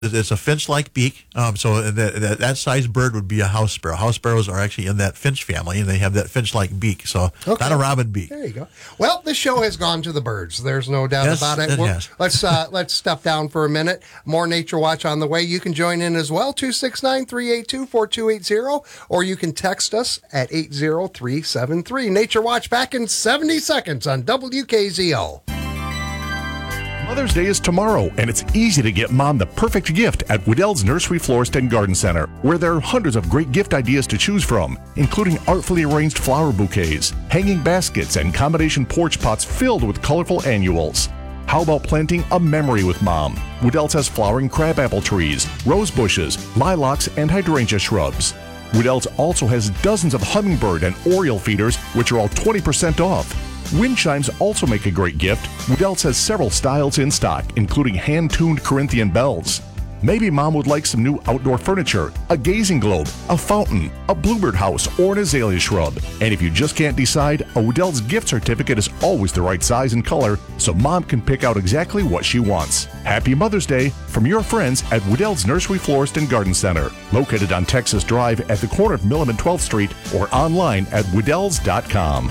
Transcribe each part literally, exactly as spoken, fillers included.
It's a finch-like beak, um, so that, that that size bird would be a house sparrow. House sparrows are actually in that finch family, and they have that finch-like beak, so okay. not a robin beak. There you go. Well, this show has gone to the birds. There's no doubt yes, about it. it We're, has. let's uh, let's step down for a minute. More Nature Watch on the way. You can join in as well, two six nine, three eight two, four two eight zero, or you can text us at eight zero three seven three. Nature Watch back in seventy seconds on W K Z O. Mother's Day is tomorrow, and it's easy to get Mom the perfect gift at Waddell's Nursery Florist and Garden Center, where there are hundreds of great gift ideas to choose from, including artfully arranged flower bouquets, hanging baskets, and combination porch pots filled with colorful annuals. How about planting a memory with Mom? Waddell's has flowering crabapple trees, rose bushes, lilacs, and hydrangea shrubs. Waddell's also has dozens of hummingbird and oriole feeders, which are all twenty percent off. Wind chimes also make a great gift. Waddell's has several styles in stock, including hand-tuned Corinthian bells. Maybe Mom would like some new outdoor furniture, a gazing globe, a fountain, a bluebird house, or an azalea shrub. And if you just can't decide, a Waddell's gift certificate is always the right size and color, so Mom can pick out exactly what she wants. Happy Mother's Day from your friends at Waddell's Nursery Florist and Garden Center, located on Texas Drive at the corner of Millam and twelfth Street, or online at Waddells dot com.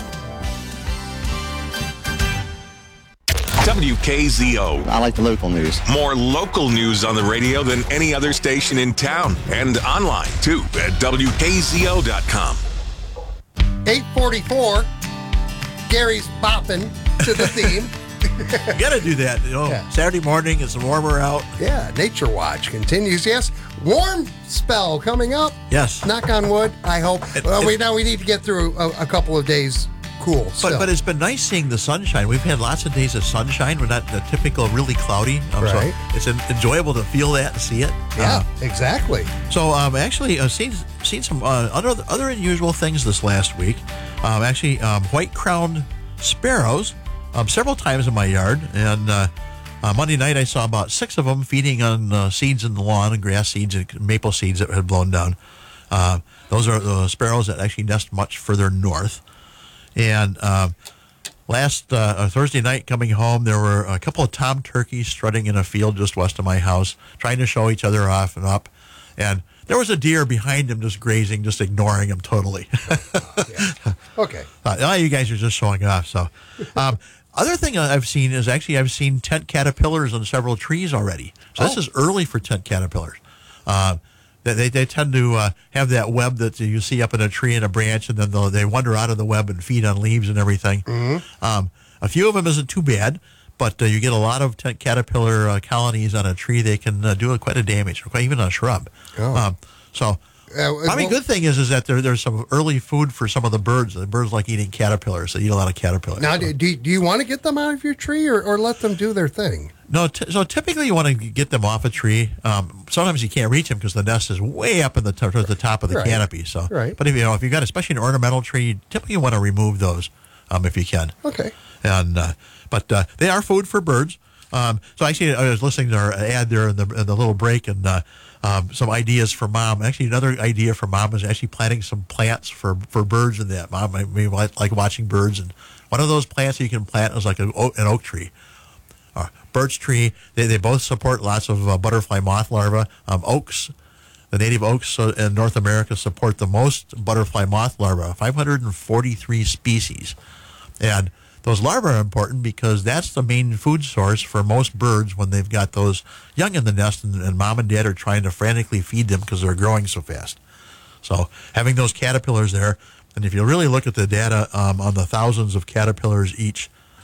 W K Z O. I like the local news. More local news on the radio than any other station in town. And online, too, at W K Z O dot com. eight forty-four. Gary's bopping to the theme. You got to do that. You know, Yeah. Saturday morning, it's warmer out. Yeah, Nature Watch continues. Yes, warm spell coming up. Yes. Knock on wood, I hope. It- well, it- we now we need to get through a, a couple of days cool. But still. but it's been nice seeing the sunshine. We've had lots of days of sunshine. We're not the typical really cloudy. Um, Right. So it's en- enjoyable to feel that and see it. yeah, Uh, exactly. so um, actually, I've seen seen some uh, other other unusual things this last week. Um, actually, um, white-crowned sparrows um, several times in my yard, and uh, uh, Monday night I saw about six of them feeding on uh, seeds in the lawn and grass seeds and maple seeds that had blown down. Uh, those are the sparrows that actually nest much further north. And uh, last uh, Thursday night coming home, there were a couple of tom turkeys strutting in a field just west of my house, trying to show each other off and up. And there was a deer behind them just grazing, just ignoring him totally. Yeah. Okay. Uh, oh, you guys are just showing off. So, um, other thing I've seen is actually I've seen tent caterpillars on several trees already. So this Oh. is early for tent caterpillars. Uh, they, they they tend to uh, have that web that you see up in a tree and a branch, and then they'll- they wander out of the web and feed on leaves and everything. Mm-hmm. Um, a few of them isn't too bad, but uh, you get a lot of tent caterpillar uh, colonies on a tree. They can uh, do quite a damage, or quite even on a shrub. Oh. Um, so. Uh, Probably well- good thing is is that there, there's some early food for some of the birds. The birds like eating caterpillars. They eat a lot of caterpillars. Now, So- do, do, do you want to get them out of your tree or, or let them do their thing? No, t- so typically you want to get them off a tree. Um, sometimes you can't reach them because the nest is way up in the t- towards the top of the Right. canopy. So, Right. but if you know if you got especially an ornamental tree, you typically want to remove those um, if you can. Okay. And uh, but uh, they are food for birds. Um, so actually, I was listening to our ad there in the in the little break, and uh, um, some ideas for Mom. Actually, another idea for Mom is actually planting some plants for, for birds in that. Mom, I mean, like, like watching birds, and one of those plants that you can plant is like an oak, an oak tree, or birch tree. They they both support lots of uh, butterfly moth larvae. Um, oaks, the native oaks uh, in North America support the most butterfly moth larvae, five hundred forty-three species, and those larvae are important because that's the main food source for most birds when they've got those young in the nest, and, and mom and dad are trying to frantically feed them because they're growing so fast. So having those caterpillars there, and if you really look at the data um, on the thousands of caterpillars each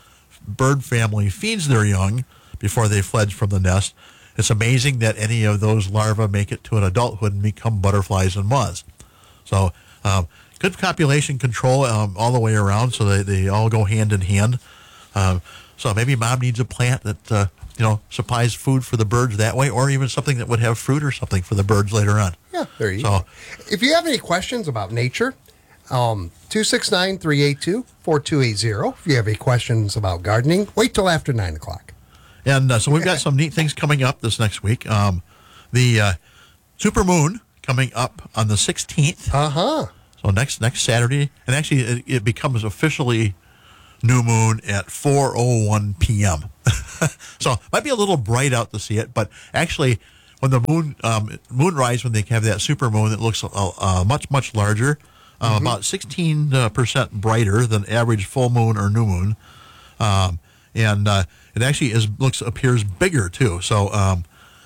bird family feeds their young before they fledge from the nest, it's amazing that any of those larvae make it to an adulthood and become butterflies and moths. So um, good population control um, all the way around, so they, they all go hand in hand. Um, so maybe mom needs a plant that uh, you know supplies food for the birds that way, or even something that would have fruit or something for the birds later on. Yeah, there you So- go. If you have any questions about nature, um, two six nine, three eight two, four two eight zero. If you have any questions about gardening, wait till after nine o'clock. And uh, so we've got some neat things coming up this next week. Um, the uh, super moon coming up on the sixteenth. Uh-huh. So next next Saturday, and actually it, it becomes officially new moon at four oh one p.m. So it might be a little bright out to see it, but actually when the moon um, moonrise, when they have that super moon, it looks uh, uh, much much larger, uh, Mm-hmm. about sixteen percent brighter than average full moon or new moon, um, and uh, it actually is looks appears bigger too. So. Um,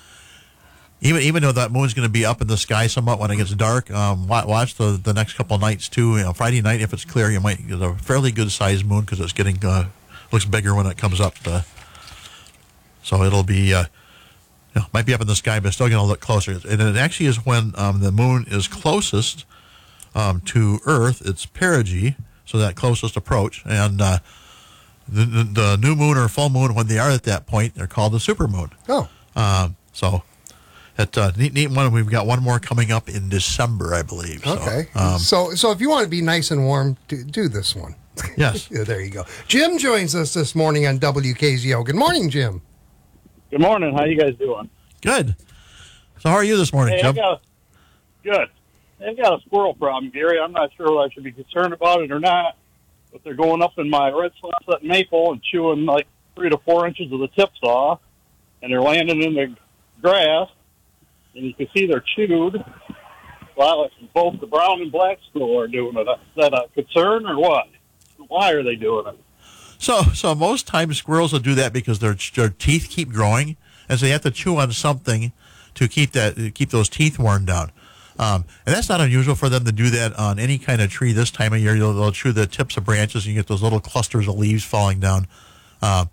Even even though that moon's going to be up in the sky somewhat when it gets dark, um, watch, watch the, the next couple of nights too. You know, Friday night, if it's clear, you might get a fairly good sized moon because it's getting uh, looks bigger when it comes up. Uh, so it'll be uh, you know, might be up in the sky, but still going to look closer. And it actually is when um, the moon is closest um, to Earth. It's perigee, so that closest approach, and uh, the, the the new moon or full moon when they are at that point, they're called the supermoon. Oh, Um, so. At, uh, neat, neat one. We've got one more coming up in December, I believe. So, okay. um, so, so if you want to be nice and warm, do, do this one. yes. Yeah, there you go. Jim joins us this morning on W K Z O. Good morning, Jim. Good morning. How you guys doing? Good. So, how are you this morning, Hey, Jim? I got a, good. I've got a squirrel problem, Gary. I'm not sure whether I should be concerned about it or not, but they're going up in my red sunset maple and chewing like three to four inches of the tips off, and they're landing in the grass, and you can see they're chewed. Well, both the brown and black squirrel are doing it. Is that a concern or what? Why are they doing it? So, so most times squirrels will do that because their their teeth keep growing, and so they have to chew on something to keep that keep those teeth worn down. Um, and that's not unusual for them to do that on any kind of tree this time of year. They'll, they'll chew the tips of branches, and you get those little clusters of leaves falling down. Um,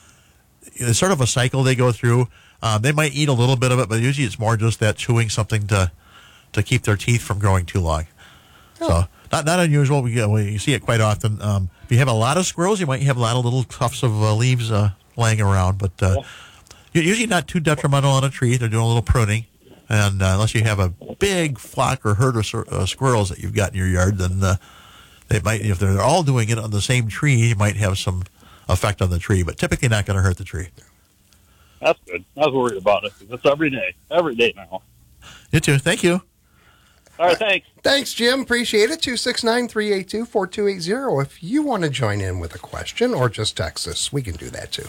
it's sort of a cycle they go through. Um, they might eat a little bit of it, but usually it's more just that chewing something to to keep their teeth from growing too long. So not not unusual. We, uh, we see it quite often. Um, if you have a lot of squirrels, you might have a lot of little tufts of uh, leaves uh, laying around, but uh, usually not too detrimental on a tree. They're doing a little pruning, and uh, unless you have a big flock or herd of uh, squirrels that you've got in your yard, then uh, they might. If they're all doing it on the same tree, you might have some effect on the tree, but typically not going to hurt the tree. That's good. I was worried about it. It's every day. Every day now. You too. Thank you. All right, thanks. Thanks, Jim. Appreciate it. two six nine, three eight two, four two eight zero. If you want to join in with a question or just text us, we can do that too.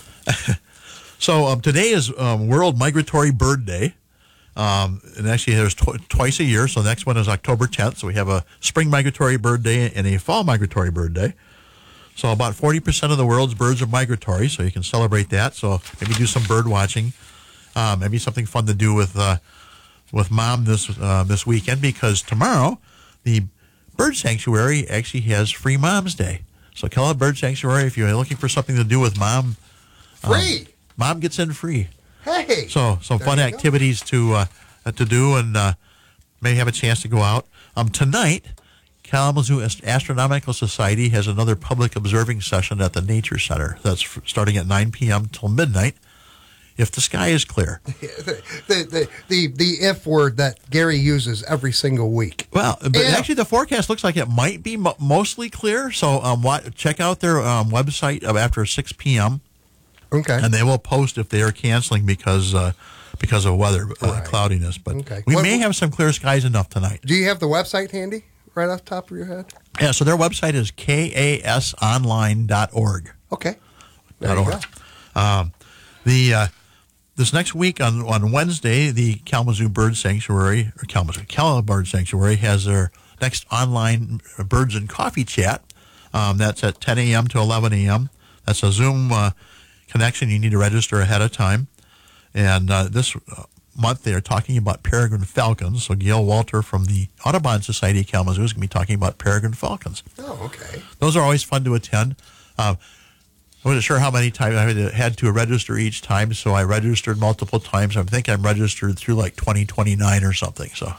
So um, today is um, World Migratory Bird Day. Um, and actually, there's tw- twice a year. So the next one is October tenth. So we have a Spring Migratory Bird Day and a Fall Migratory Bird Day. So about forty percent of the world's birds are migratory, so you can celebrate that. So maybe do some bird watching. Um, maybe something fun to do with uh, with Mom this uh, this weekend, because tomorrow the Bird Sanctuary actually has Free Mom's Day. So Keller Bird Sanctuary, if you're looking for something to do with Mom, Free. um, Mom gets in free. Hey. So some There fun you go. activities to uh, to do, and uh, maybe have a chance to go out. Um, tonight, Kalamazoo Ast- Astronomical Society has another public observing session at the Nature Center. That's f- starting at nine p.m. till midnight, if the sky is clear. the, the, the, the if word that Gary uses every single week. Well, but Yeah. actually the forecast looks like it might be mo- mostly clear, so um, what, check out their um, website of after six p.m., Okay. and they will post if they are canceling because uh, because of weather uh, Right. cloudiness. But Okay. we What- may have some clear skies enough tonight. Do you have the website handy right off the top of your head? Yeah, so their website is K A S online dot org. Okay. There Dot you org. go. Um, the uh, this next week on on Wednesday, the Kalamazoo Bird Sanctuary or Kalamazoo Kalamazoo Bird Sanctuary has their next online Birds and Coffee chat. Um, that's at ten a.m. to eleven a.m. That's a Zoom uh, connection. You need to register ahead of time. And uh, this uh, month they are talking about peregrine falcons. So Gail Walter from the Audubon Society of Kalamazoo is going to be talking about peregrine falcons. Oh, okay. Those are always fun to attend. Um, I wasn't sure how many times I had to, had to register each time, so I registered multiple times. I think I'm registered through like twenty twenty-nine or something. So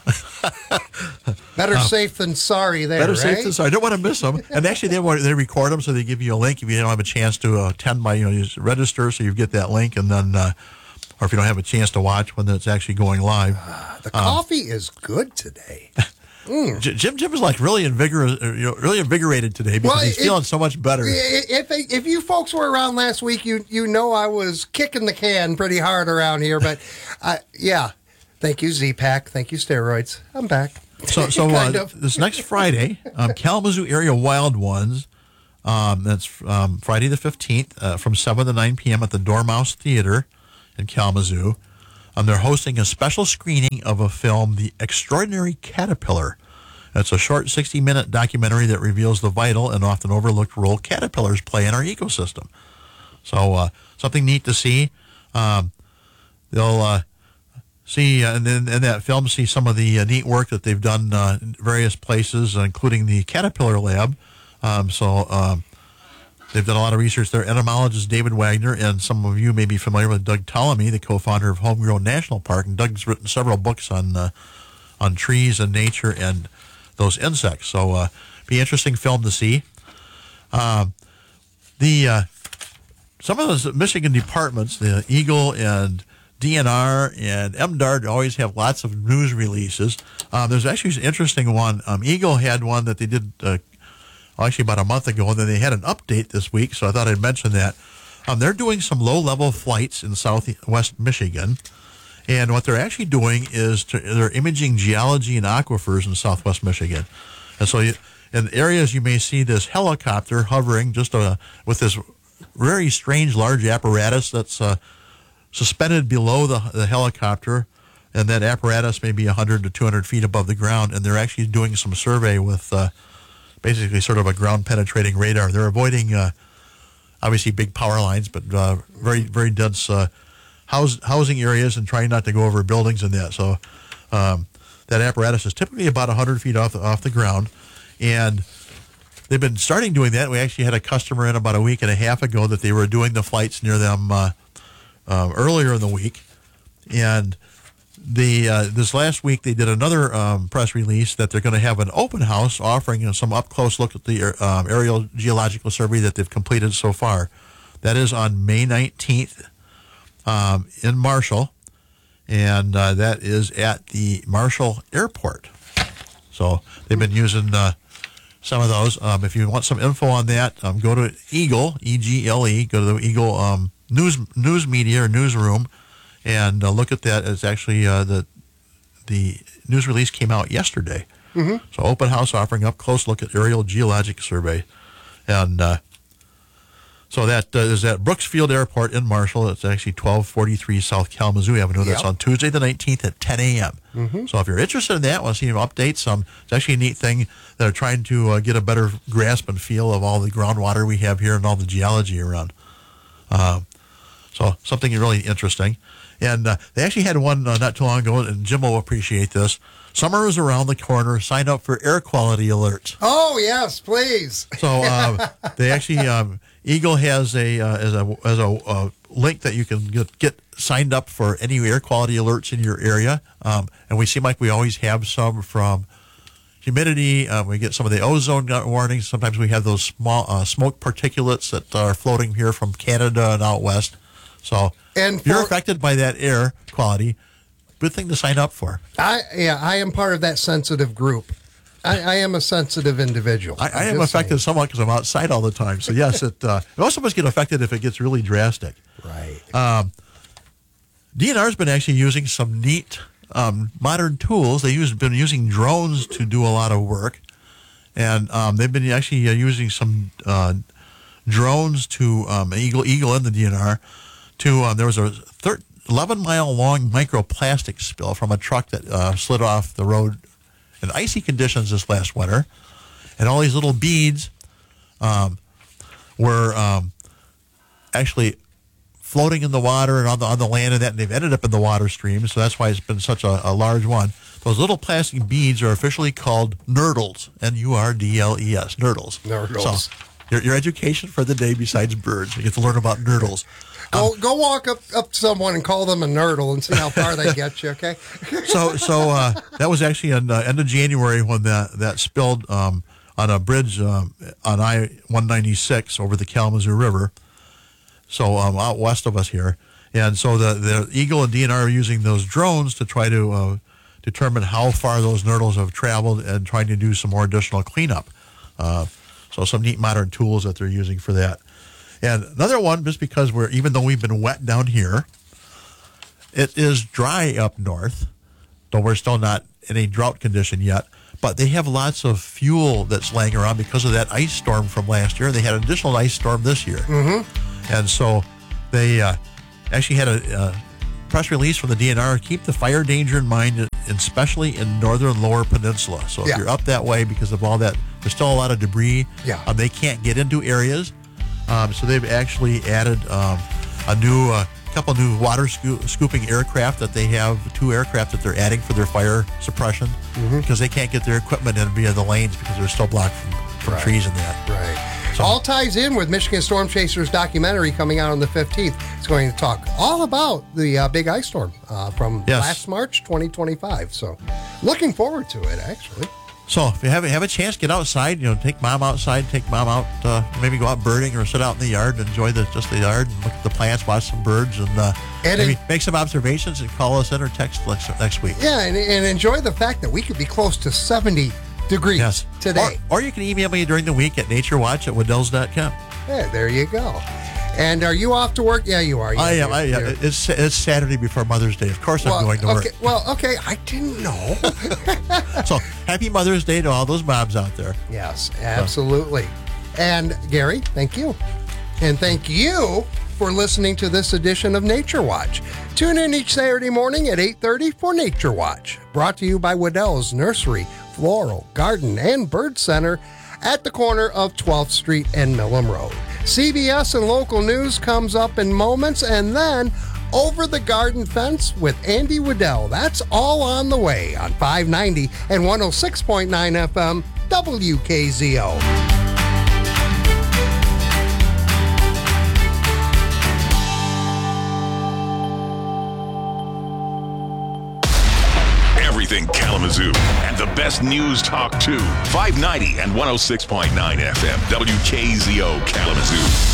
Better safe than sorry there, better right? safe than sorry. I don't want to miss them. And actually, they want, they record them, so they give you a link if you don't have a chance to uh, attend. By you know, you just register, so you get that link, and then, uh, or if you don't have a chance to watch when it's actually going live. The coffee is good today. J- Jim Jim is like really invigorated, you know, really invigorated today because Well, he's it- feeling so much better. If if you folks were around last week, you you know I was kicking the can pretty hard around here. But uh, yeah, thank you Z-Pack, thank you steroids. I'm back. So, so Kind uh, of. this next Friday, um, Kalamazoo Area Wild Ones, um, that's um, Friday the fifteenth, uh, from seven to nine p.m. at the Dormouse Theater in Kalamazoo. Um, they're hosting a special screening of a film, The Extraordinary Caterpillar. It's a short sixty-minute documentary that reveals the vital and often overlooked role caterpillars play in our ecosystem. So uh, something neat to see. Um, they'll uh, see, uh, and then in that film, see some of the uh, neat work that they've done uh, in various places, uh, including the Caterpillar Lab. Um, so um, they've done a lot of research there. Entomologist David Wagner, and some of you may be familiar with Doug Ptolemy, the co-founder of Homegrown National Park. And Doug's written several books on uh, on trees and nature and those insects. So uh, be an interesting film to see. Um, the uh, some of those Michigan departments, the Eagle and D N R and M D A R, always have lots of news releases. Uh, there's actually an interesting one. Um, Eagle had one that they did uh, actually about a month ago, and then they had an update this week, so I thought I'd mention that. Um, they're doing some low-level flights in southwest Michigan, and what they're actually doing is to, they're imaging geology and aquifers in southwest Michigan. And so you, in areas you may see this helicopter hovering just uh, with this very strange large apparatus that's uh, suspended below the, the helicopter, and that apparatus may be one hundred to two hundred feet above the ground, and they're actually doing some survey with uh, basically sort of a ground-penetrating radar. They're avoiding, uh, obviously, big power lines, but uh, very, very dense uh, house, housing areas, and trying not to go over buildings and that. So um, that apparatus is typically about one hundred feet off the, off the ground, and they've been starting doing that. We actually had a customer in about a week and a half ago that they were doing the flights near them uh, uh, earlier in the week, and The uh, this last week they did another um, press release that they're going to have an open house offering you know, some up close look at the um, aerial geological survey that they've completed so far. That is on May nineteenth um, in Marshall, and uh, that is at the Marshall Airport. So they've been using uh, some of those. Um, if you want some info on that, um, go to Eagle, E G L E, go to the Eagle um, news news media or newsroom, and uh, look at that. It's actually uh, the the news release came out yesterday. Mm-hmm. So open house offering up close look at aerial geologic survey, and uh, so that uh, is at Brooksfield Airport in Marshall. It's actually twelve forty-three South Kalamazoo Avenue. That's Yep. on Tuesday the nineteenth at ten a.m. Mm-hmm. So if you're interested in that, want to see updates, um, it's actually a neat thing. They're trying to uh, get a better grasp and feel of all the groundwater we have here and all the geology around. Uh, so something really interesting. And uh, they actually had one uh, not too long ago, and Jim will appreciate this. Summer is around the corner. Sign up for air quality alerts. Oh, yes, please. So uh, they actually, um, Eagle has a uh, as a as a uh, link that you can get, get signed up for any air quality alerts in your area. Um, and we seem like we always have some from humidity. Um, we get some of the ozone warnings. Sometimes we have those small uh, smoke particulates that are floating here from Canada and out west. So And if you're for- affected by that air quality, good thing to sign up for. I yeah, I am part of that sensitive group. I, I am a sensitive individual. I, I I'm am just affected saying. somewhat because I'm outside all the time. So yes, it uh, it also must get affected if it gets really drastic. Right. Um, D N R's been actually using some neat um, modern tools. They've use, been using drones to do a lot of work, and um, they've been actually uh, using some uh, drones to um, Eagle Eagle in the D N R. To um, there was a thir- eleven mile long microplastic spill from a truck that uh, slid off the road in icy conditions this last winter, and all these little beads um, were um, actually floating in the water and on the on the land and that, and they've ended up in the water stream. So that's why it's been such a, a large one. Those little plastic beads are officially called nurdles, N U R D L E S, nurdles. Nurdles. So your, your education for the day besides birds, you get to learn about nurdles. Go go walk up, up to someone and call them a nurdle and see how far they get you, okay? So so uh, that was actually in uh, end of January when that, that spilled um, on a bridge um, on I one ninety-six over the Kalamazoo River. So um, out west of us here. And so the, the Eagle and D N R are using those drones to try to uh, determine how far those nurdles have traveled and trying to do some more additional cleanup. Uh, so some neat modern tools that they're using for that. And another one, just because we're, even though we've been wet down here, it is dry up north, though we're still not in a drought condition yet. But they have lots of fuel that's laying around because of that ice storm from last year. They had an additional ice storm this year. Mm-hmm. And so they uh, actually had a, uh, press release from the D N R, keep the fire danger in mind, especially in northern lower peninsula. So if Yeah. you're up that way, because of all that, there's still a lot of debris. Yeah. Um, they can't get into areas. Um, so they've actually added um, a new, uh, couple new water sco- scooping aircraft that they have, two aircraft that they're adding for their fire suppression, because they can't get their equipment in via the lanes because they're still blocked from, from Right. trees and that. Right. All ties in with Michigan Storm Chasers documentary coming out on the fifteenth. It's going to talk all about the uh, big ice storm uh, from Yes. last March twenty twenty-five. So looking forward to it, actually. So if you have, have a chance, get outside, you know, take mom outside, take mom out, uh, maybe go out birding or sit out in the yard and enjoy the just the yard and look at the plants, watch some birds, and, uh, And maybe it- make some observations and call us in or text next, next week. Yeah, and, and enjoy the fact that we could be close to seventy degrees Yes. today. Or, or you can email me during the week at naturewatch at wadells dot com. Yeah, there you go. And are you off to work? Yeah, you are. I Yeah, am. I you're- am. you're- It's, it's Saturday before Mother's Day. Of course I'm well, going to okay, work. well, okay, I didn't know. So happy Mother's Day to all those moms out there. Yes, absolutely. And Gary, thank you. And thank you for listening to this edition of Nature Watch. Tune in each Saturday morning at eight thirty for Nature Watch. Brought to you by Waddell's Nursery, Floral, Garden, and Bird Center at the corner of twelfth Street and Millam Road. C B S and local news comes up in moments, and then Over the Garden Fence with Andy Waddell. That's all on the way on five ninety and one oh six point nine F M W K Z O. Everything Kalamazoo and the best news talk too. five ninety and one oh six point nine F M W K Z O Kalamazoo.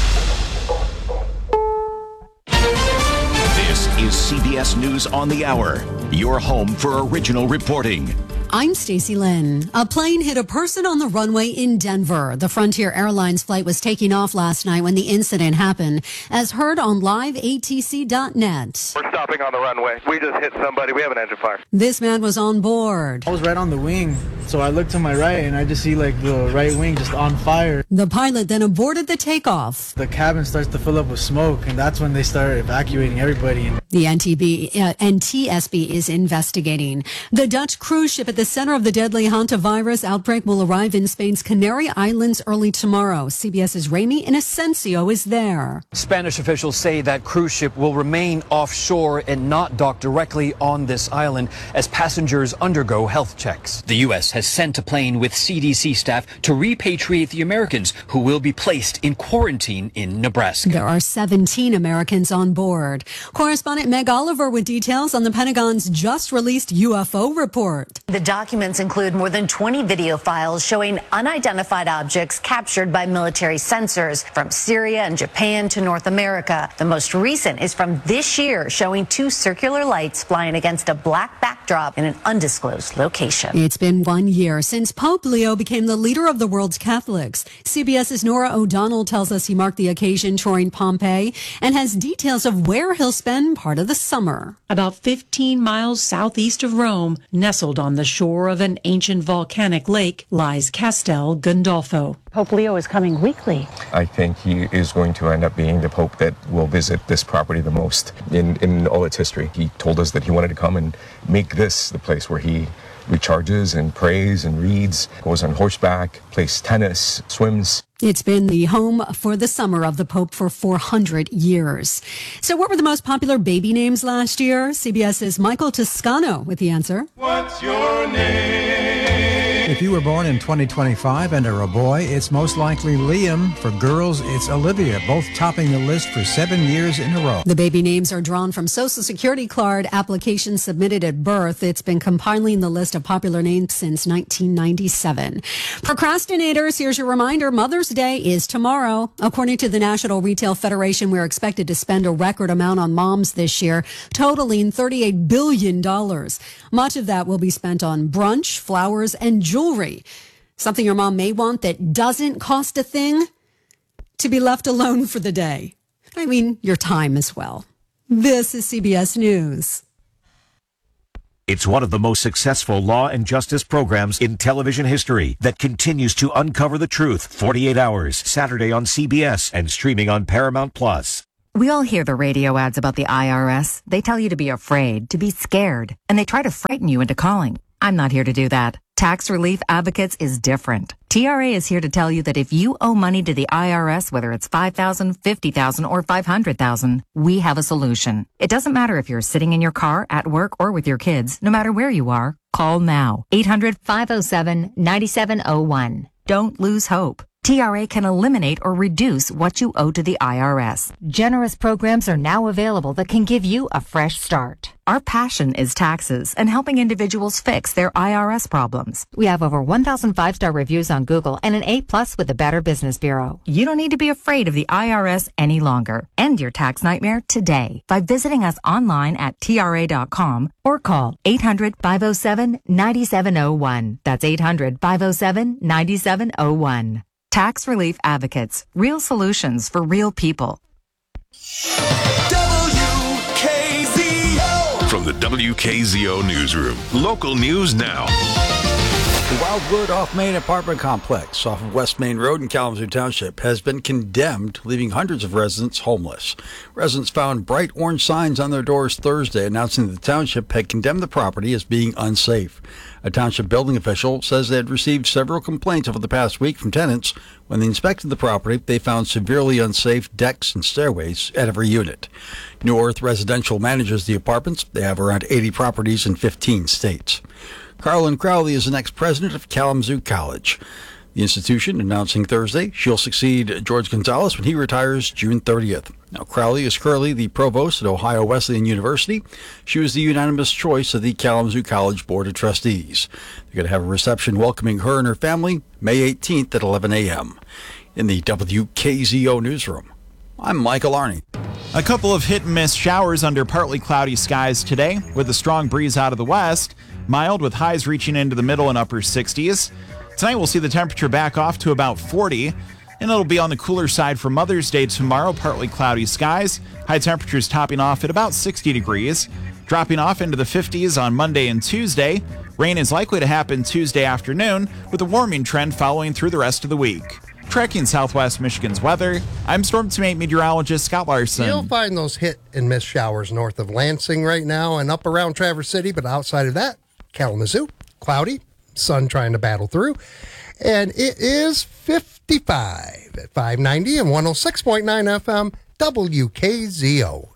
This is C B S News on the Hour, your home for original reporting. I'm Stacy Lynn. A plane hit a person on the runway in Denver. The Frontier Airlines flight was taking off last night when the incident happened, as heard on live A T C dot net. We're stopping on the runway. We just hit somebody. We have an engine fire. This man was on board. I was right on the wing, so I looked to my right and I just see like the right wing just on fire. The pilot then aborted the takeoff. The cabin starts to fill up with smoke, and that's when they start evacuating everybody. The N T B, uh, N T S B is investigating. The Dutch cruise ship at the center of the deadly hantavirus outbreak will arrive in Spain's Canary Islands early tomorrow. CBS's Ramy Inocencio is there. Spanish officials say that cruise ship will remain offshore and not dock directly on this island as passengers undergo health checks. The U S has sent a plane with C D C staff to repatriate the Americans who will be placed in quarantine in Nebraska. There are seventeen Americans on board. Correspondent Meg Oliver with details on the Pentagon's just released U F O report. The documents include more than twenty video files showing unidentified objects captured by military sensors from Syria and Japan to North America. The most recent is from this year, showing two circular lights flying against a black backdrop in an undisclosed location. It's been one year since Pope Leo became the leader of the world's Catholics. CBS's Nora O'Donnell tells us he marked the occasion touring Pompeii and has details of where he'll spend part of the summer. About fifteen miles southeast of Rome, nestled on the shore of an ancient volcanic lake, lies Castel Gandolfo. Pope Leo is coming weekly. I think he is going to end up being the Pope that will visit this property the most in, in all its history. He told us that he wanted to come and make this the place where he recharges and prays and reads, goes on horseback, plays tennis, swims. It's been the home for the summer of the Pope for four hundred years. So what were the most popular baby names last year? CBS's Michael Toscano with the answer. What's your name? If you were born in twenty twenty-five and are a boy, it's most likely Liam. For girls, it's Olivia, both topping the list for seven years in a row. The baby names are drawn from Social Security card applications submitted at birth. It's been compiling the list of popular names since nineteen ninety-seven. Procrastinators, here's your reminder. Mother's Day is tomorrow. According to the National Retail Federation, we're expected to spend a record amount on moms this year, totaling thirty-eight billion dollars. Much of that will be spent on brunch, flowers, and jewelry. Something your mom may want that doesn't cost a thing? To be left alone for the day. I mean, your time as well. This is C B S News. It's one of the most successful law and justice programs in television history that continues to uncover the truth forty-eight hours, Saturday on C B S and streaming on Paramount Plus. We all hear the radio ads about the I R S. They tell you to be afraid, to be scared, and they try to frighten you into calling. I'm not here to do that. Tax Relief Advocates is different. T R A is here to tell you that if you owe money to the I R S, whether it's five thousand dollars, fifty thousand dollars, or five hundred thousand dollars, we have a solution. It doesn't matter if you're sitting in your car, at work, or with your kids. No matter where you are, call now. eight hundred, five oh seven, nine seven oh one. Don't lose hope. T R A can eliminate or reduce what you owe to the I R S. Generous programs are now available that can give you a fresh start. Our passion is taxes and helping individuals fix their I R S problems. We have over one thousand five-star reviews on Google and an A plus with the Better Business Bureau. You don't need to be afraid of the I R S any longer. End your tax nightmare today by visiting us online at T R A dot com or call eight hundred, five oh seven, nine seven oh one. That's eight hundred, five oh seven, nine seven oh one. Tax Relief Advocates. Real solutions for real people. W K Z O. From the W K Z O Newsroom. Local news now. The Wildwood off Main apartment complex off of West Main Road in Kalamazoo Township has been condemned, leaving hundreds of residents homeless. Residents found bright orange signs on their doors Thursday announcing that the township had condemned the property as being unsafe. A township building official says they had received several complaints over the past week from tenants. When they inspected the property, they found severely unsafe decks and stairways at every unit. New Earth Residential manages the apartments. They have around eighty properties in fifteen states. Carolyn Crowley is the next president of Kalamazoo College. The institution announcing Thursday she'll succeed George Gonzalez when he retires June thirtieth. Now, Crowley is currently the provost at Ohio Wesleyan University. She was the unanimous choice of the Kalamazoo College Board of Trustees. They're going to have a reception welcoming her and her family May eighteenth at eleven a.m. In the W K Z O newsroom, I'm Michael Arney. A couple of hit-and-miss showers under partly cloudy skies today, with a strong breeze out of the west. Mild with highs reaching into the middle and upper sixties. Tonight we'll see the temperature back off to about forty, and it'll be on the cooler side for Mother's Day tomorrow. Partly cloudy skies. High temperatures topping off at about sixty degrees. Dropping off into the fifties on Monday and Tuesday. Rain is likely to happen Tuesday afternoon, with a warming trend following through the rest of the week. Tracking Southwest Michigan's weather, I'm Storm Team meteorologist Scott Larson. You'll find those hit and miss showers north of Lansing right now and up around Traverse City, but outside of that, Kalamazoo, cloudy, sun trying to battle through. And it is fifty-five at five ninety and one oh six point nine F M W K Z O.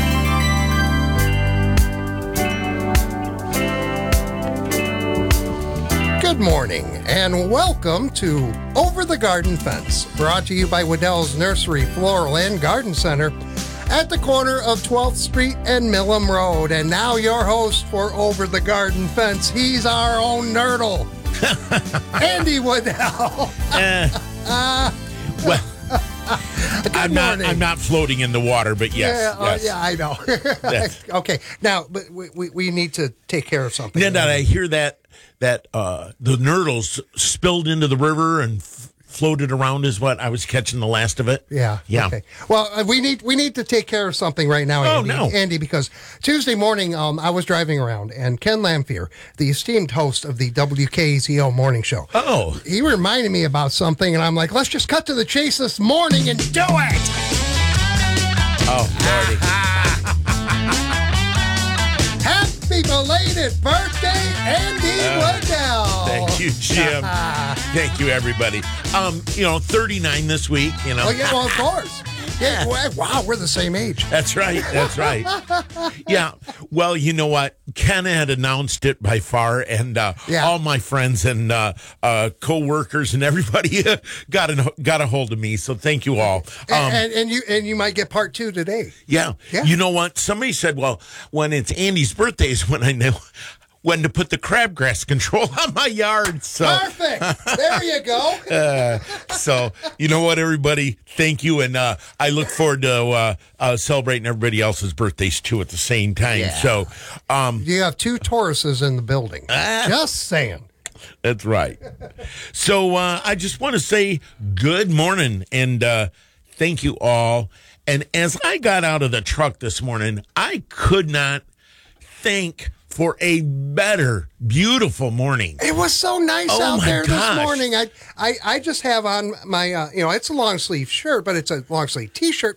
Good morning and welcome to Over the Garden Fence, brought to you by Waddell's Nursery, Floral and Garden Center at the corner of twelfth Street and Millam Road. And now your host for Over the Garden Fence, he's our own nerdle, Andy Waddell. uh, uh, well, I'm not. I'm not floating in the water, but yes, yeah, yes. Uh, yeah, I know. Yes. Okay, now, but we, we we need to take care of something. Then I hear that that uh, the nurdles spilled into the river and f- floated around is what I was catching the last of it. Yeah. Yeah. Okay. Well, uh, we need we need to take care of something right now, Oh, Andy, no. Andy, because Tuesday morning um, I was driving around and Ken Lamphere, the esteemed host of the W K Z O morning show, Oh. he reminded me about something, and I'm like, let's just cut to the chase this morning and do it. Oh, Lordy. Happy belated birthday, Andy Uh, Waddell. Thank you, Jim. Thank you, everybody. Um, you know, thirty-nine this week. You know. Oh yeah, well of course. Yeah. Well, wow, we're the same age. That's right. That's right. Yeah. Well, you know what? Ken had announced it by far, and uh, Yeah. all my friends and uh, uh, co-workers and everybody got a, got a hold of me. So thank you all. Um, and, and, and you and you might get part two today. yeah. Yeah. You know what? Somebody said, well, when it's Andy's birthday is when I know when to put the crabgrass control on my yard. So. Perfect. There you go. Uh, so, you know what, everybody? Thank you. And uh, I look forward to uh, uh, celebrating everybody else's birthdays, too, at the same time. Yeah. So, um, You have two Tauruses in the building. Ah. Just saying. that's right. So, uh, I just want to say good morning and uh, thank you all. And as I got out of the truck this morning, I could not think for a better, beautiful morning. It was so nice Oh, out my there gosh. this morning. I, I, I just have on my, uh, you know, it's a long sleeve shirt, but it's a long sleeve T-shirt. But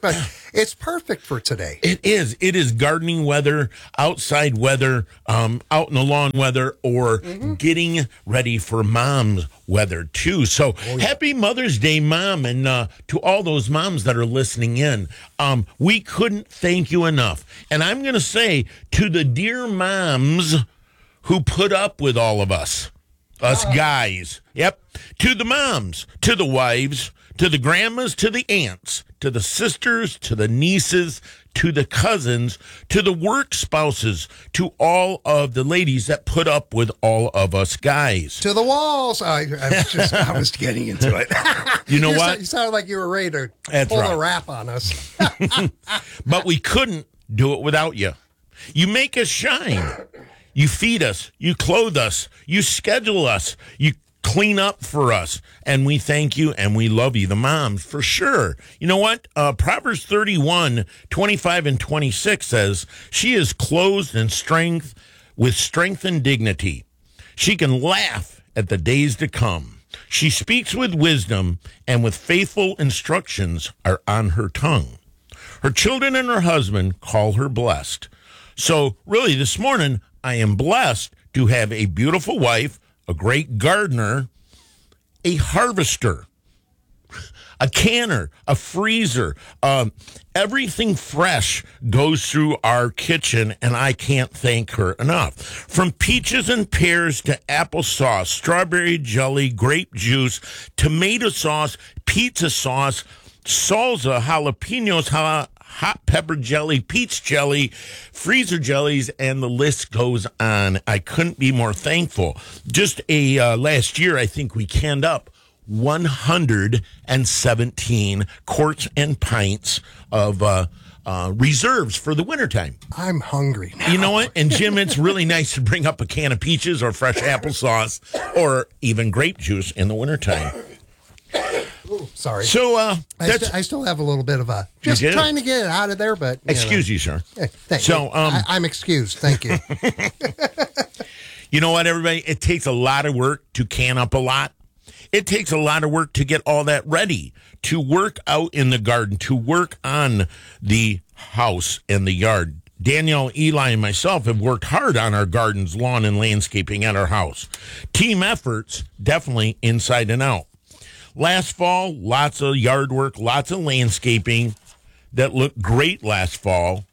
It's perfect for today. It is. It is gardening weather, outside weather, um, out in the lawn weather, or mm-hmm. getting ready for mom's weather, too. So oh, yeah. happy Mother's Day, Mom. And uh, to all those moms that are listening in, um, we couldn't thank you enough. And I'm going to say to the dear moms who put up with all of us, us oh. guys. Yep. To the moms, to the wives, to the grandmas, to the aunts, to the sisters, to the nieces, to the cousins, to the work spouses, to all of the ladies that put up with all of us guys. To the walls. I, I was just I was getting into it. You know you what? Sound, you sounded like you were ready to That's pull right. a rap on us. But we couldn't do it without you. You make us shine. You feed us. You clothe us. You schedule us. You clean up for us, and we thank you, and we love you, the moms, for sure. You know what? Uh, Proverbs thirty-one, twenty-five and twenty-six says, she is clothed in strength, with strength and dignity. She can laugh at the days to come. She speaks with wisdom, and with faithful instructions are on her tongue. Her children and her husband call her blessed. So, really, this morning, I am blessed to have a beautiful wife, a great gardener, a harvester, a canner, a freezer. Um, everything fresh goes through our kitchen, and I can't thank her enough. From peaches and pears to applesauce, strawberry jelly, grape juice, tomato sauce, pizza sauce, salsa, jalapenos, jalapenos, hot pepper jelly, peach jelly, freezer jellies, and the list goes on. I couldn't be more thankful. Just a uh, last year, I think we canned up one hundred seventeen quarts and pints of uh, uh, reserves for the wintertime. I'm hungry now. You know what? And Jim, it's really nice to bring up a can of peaches or fresh applesauce or even grape juice in the wintertime. Ooh, sorry. So uh, I, that's, st- I still have a little bit of a just trying to get it out of there, but you excuse know. you, sir. Yeah, thank so you. um, I, I'm excused. Thank you. You know what, everybody? It takes a lot of work to can up a lot. It takes a lot of work to get all that ready, to work out in the garden, to work on the house and the yard. Danielle, Eli, and myself have worked hard on our gardens, lawn, and landscaping at our house. Team efforts, definitely inside and out. Last fall, lots of yard work, lots of landscaping that looked great last fall.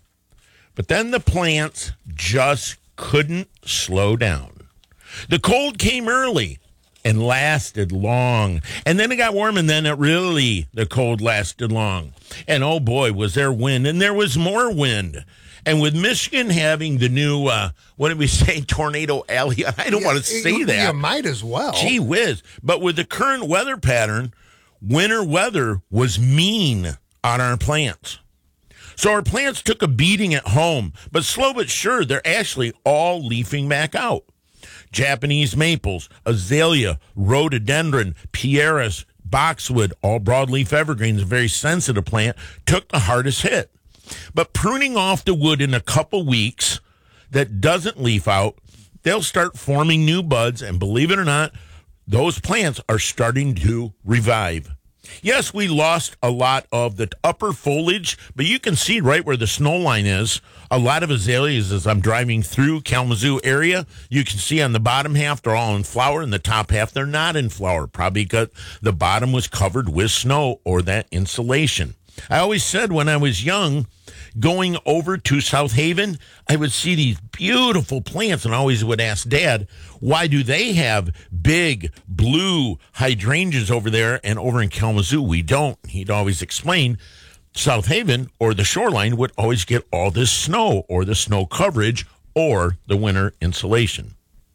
But then the plants just couldn't slow down. The cold came early and lasted long. And then it got warm, and then it really, the cold lasted long. And oh boy, was there wind, and there was more wind. And with Michigan having the new, uh, what did we say, Tornado Alley? I don't yeah, want to say you, that. You might as well. Gee whiz. But with the current weather pattern, winter weather was mean on our plants. So our plants took a beating at home, but slow but sure, they're actually all leafing back out. Japanese maples, azalea, rhododendron, pieris, boxwood, all broadleaf evergreens, a very sensitive plant, took the hardest hit. But pruning off the wood in a couple weeks that doesn't leaf out, they'll start forming new buds, and believe it or not, those plants are starting to revive. Yes, we lost a lot of the upper foliage, but you can see right where the snow line is. A lot of azaleas, as I'm driving through Kalamazoo area, you can see on the bottom half, they're all in flower, and the top half, they're not in flower, probably because the bottom was covered with snow or that insulation. I always said when I was young, going over to South Haven, I would see these beautiful plants and I always would ask Dad, why do they have big blue hydrangeas over there and over in Kalamazoo we don't? He'd always explain South Haven or the shoreline would always get all this snow or the snow coverage or the winter insulation.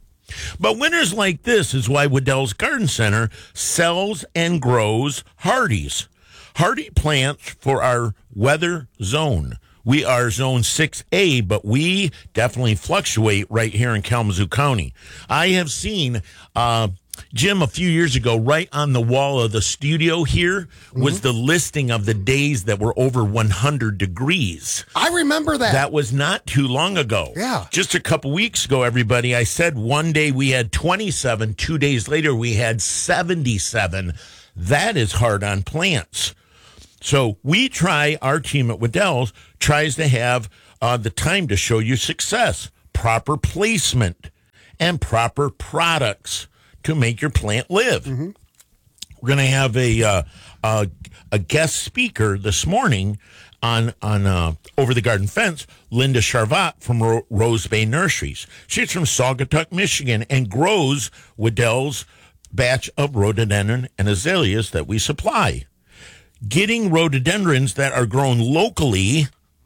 But winters like this is why Waddell's Garden Center sells and grows hardies. Hardy plants for our weather zone. We are zone six A, but we definitely fluctuate right here in Kalamazoo County. I have seen, uh, Jim, a few years ago, right on the wall of the studio here was mm-hmm. the listing of the days that were over one hundred degrees. I remember that. That was not too long ago. Yeah. Just a couple weeks ago, everybody, I said one day we had twenty-seven. Two days later, we had seventy-seven. That is hard on plants. So we try, our team at Waddell's tries to have uh, the time to show you success, proper placement, and proper products to make your plant live. Mm-hmm. We're going to have a, uh, a a guest speaker this morning on on uh, Over the Garden Fence, Linda Charvat from Ro- Rose Bay Nurseries. She's from Saugatuck, Michigan, and grows Waddell's batch of rhododendron and azaleas that we supply. Getting rhododendrons that are grown locally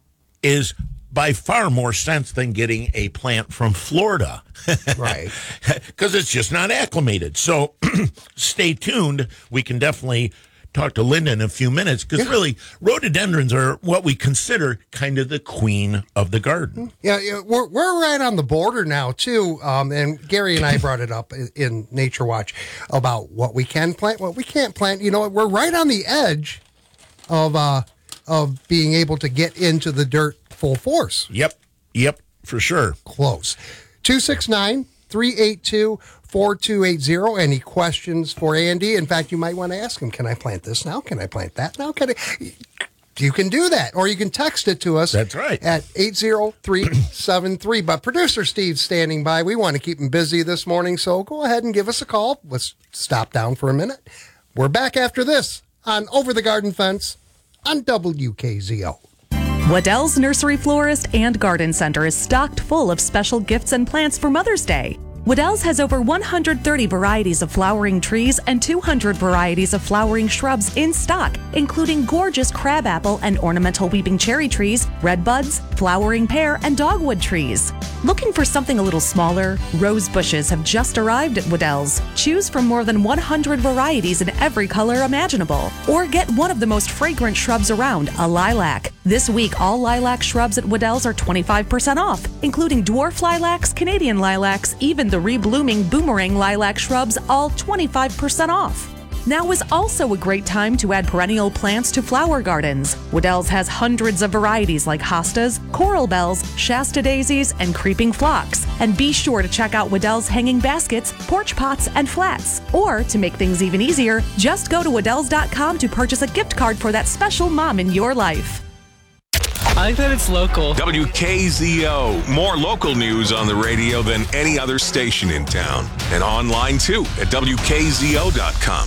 is by far more sense than getting a plant from Florida. Right. Because it's just not acclimated. So stay tuned. We can definitely talk to Linda in a few minutes because really rhododendrons are what we consider kind of the queen of the garden. Yeah, yeah we're, we're right on the border now, too. Um, and Gary and I brought it up in, in Nature Watch about what we can plant, what we can't plant. You know, we're right on the edge of uh, of being able to get into the dirt full force. Yep. Yep, for sure. Close. two six nine, three eight two, four two eight zero. Any questions for Andy? In fact, you might want to ask him, can I plant this now? Can I plant that now? Can I? You can do that, or you can text it to us. That's right. At eight zero three seven three. But producer Steve's standing by. We want to keep him busy this morning, so go ahead and give us a call. Let's stop down for a minute. We're back after this on Over the Garden Fence on W K Z O. Waddell's Nursery Florist and Garden Center is stocked full of special gifts and plants for Mother's Day. Waddell's has over one hundred thirty varieties of flowering trees and two hundred varieties of flowering shrubs in stock, including gorgeous crabapple and ornamental weeping cherry trees, red buds, flowering pear, and dogwood trees. Looking for something a little smaller? Rose bushes have just arrived at Waddell's. Choose from more than one hundred varieties in every color imaginable. Or get one of the most fragrant shrubs around, a lilac. This week, all lilac shrubs at Waddell's are twenty-five percent off, including dwarf lilacs, Canadian lilacs, even the reblooming boomerang lilac shrubs, all twenty-five percent off. Now is also a great time to add perennial plants to flower gardens. Waddell's has hundreds of varieties like hostas, coral bells, Shasta daisies, and creeping phlox. And be sure to check out Waddell's hanging baskets, porch pots, and flats. Or, to make things even easier, just go to Waddells dot com to purchase a gift card for that special mom in your life. I like that it's local. W K Z O. More local news on the radio than any other station in town. And online too at W K Z O dot com.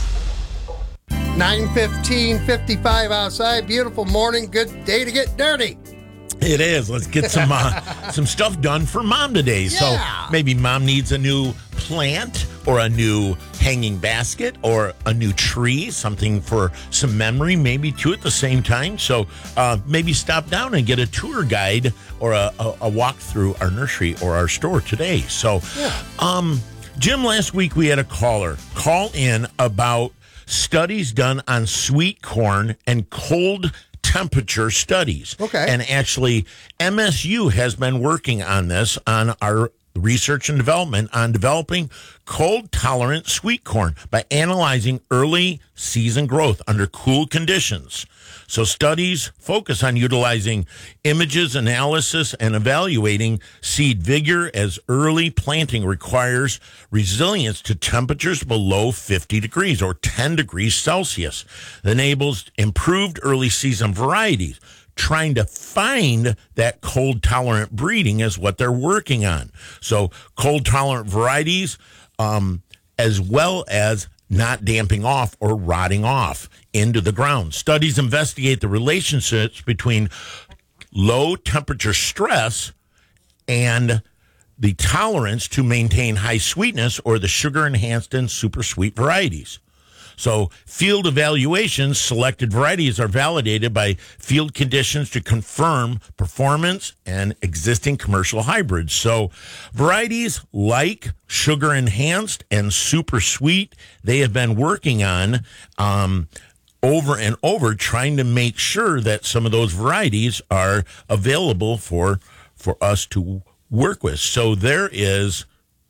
nine fifteen, fifty-five outside. Beautiful morning. Good day to get dirty. It is. Let's get some uh, some stuff done for Mom today. Yeah. So maybe Mom needs a new plant or a new hanging basket or a new tree, something for some memory, maybe two at the same time. So uh, maybe stop down and get a tour guide or a, a, a walk through our nursery or our store today. So, Yeah. um, Jim, last week we had a caller call in about studies done on sweet corn and cold temperature studies. Okay. And actually, M S U has been working on this, on our research and development on developing cold-tolerant sweet corn by analyzing early season growth under cool conditions. So studies focus on utilizing images, analysis, and evaluating seed vigor as early planting requires resilience to temperatures below fifty degrees or ten degrees Celsius. That enables improved early season varieties. Trying to find that cold tolerant breeding is what they're working on. So cold tolerant varieties, um, as well as not damping off or rotting off into the ground. Studies investigate the relationships between low temperature stress and the tolerance to maintain high sweetness or the sugar enhanced and super sweet varieties. So field evaluations, selected varieties are validated by field conditions to confirm performance and existing commercial hybrids. So varieties like sugar enhanced and super sweet, they have been working on um, over and over, trying to make sure that some of those varieties are available for for us to work with. So there is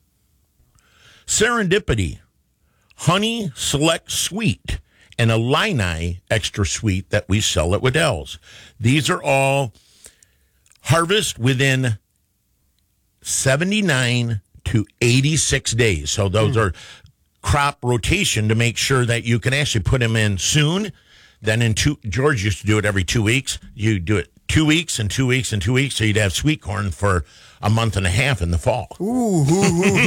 Serendipity, Honey Select Sweet, and Illini Extra Sweet that we sell at Waddell's. These are all harvest within seventy-nine to eighty-six days. So those mm. are crop rotation to make sure that you can actually put them in soon, Then in two, George used to do it every two weeks. You do it two weeks and two weeks and two weeks, so you'd have sweet corn for a month and a half in the fall. Ooh, ooh, ooh,